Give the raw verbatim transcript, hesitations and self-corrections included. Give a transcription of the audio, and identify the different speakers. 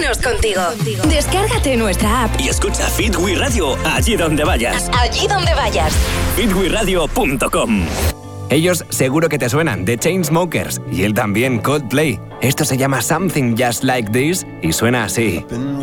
Speaker 1: vámonos contigo. Descárgate nuestra app
Speaker 2: y escucha Fit We Radio allí donde vayas.
Speaker 1: Allí donde vayas.
Speaker 2: fit we radio punto com.
Speaker 3: Ellos seguro que te suenan, The Chainsmokers, y él también, Coldplay. Esto se llama Something Just Like This y suena así.